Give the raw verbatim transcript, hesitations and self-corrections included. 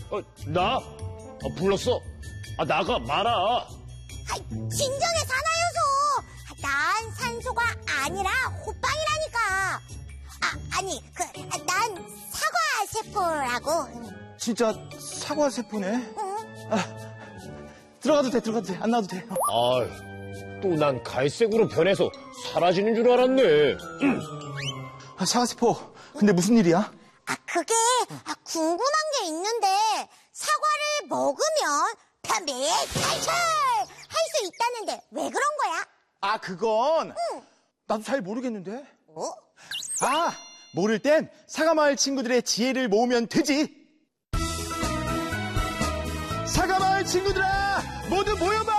어, 나? 아, 불렀어. 아, 나가 말아. 아, 진정해, 사나요소. 난 산소가 아니라 호빵이라니까. 아, 아니, 그, 난 사과세포라고. 진짜 사과세포네? 응? 아, 들어가도 돼, 들어가도 돼. 안 나와도 돼. 아, 또 난 갈색으로 변해서 사라지는 줄 알았네. 아, 사과세포, 근데 무슨 일이야? 아, 그게 아, 궁금한 게 있는데 사과를 먹으면 편비 탈출 할 수 있다는데 왜 그런 거야? 아, 그건 응. 나도 잘 모르겠는데. 어? 아, 모를 땐 사과마을 친구들의 지혜를 모으면 되지. 사과마을 친구들아, 모두 모여봐.